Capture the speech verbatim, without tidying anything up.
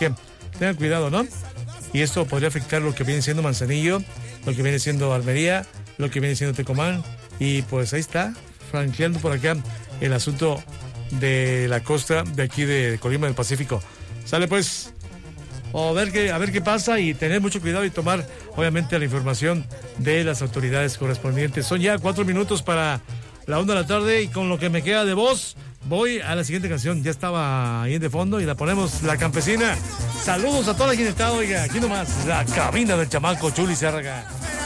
que tengan cuidado, ¿no? Y esto podría afectar lo que viene siendo Manzanillo, lo que viene siendo Almería, lo que viene siendo Tecomán. Y pues ahí está, franqueando por acá el asunto de la costa de aquí de Colima del Pacífico. Sale pues, a ver qué, a ver qué pasa y tener mucho cuidado y tomar obviamente la información de las autoridades correspondientes. Son ya cuatro minutos para la una de la tarde y con lo que me queda de voz, voy a la siguiente canción. Ya estaba ahí de fondo y la ponemos, La Campesina. Saludos a toda la gente que está, oiga, aquí nomás, la cabina del chamaco Chuli Zárraga.